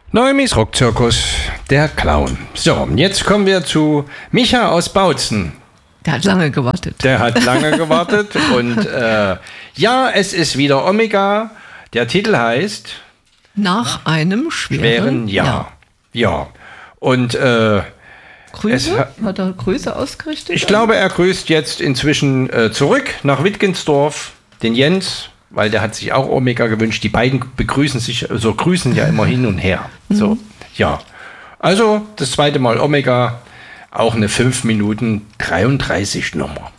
Neumis Rockzirkus, der Clown. So, und jetzt kommen wir zu Micha aus Bautzen. Der hat lange gewartet. Und ja, es ist wieder Omega. Der Titel heißt Nach einem schweren Jahr. Ja. Und Grüße? Hat er Grüße ausgerichtet? Ich glaube, er grüßt jetzt inzwischen zurück nach Wittgensdorf, den Jens, weil der hat sich auch Omega gewünscht. Die beiden grüßen ja immer hin und her. So, ja. Also, das zweite Mal Omega, auch eine 5 Minuten 33 Nummer.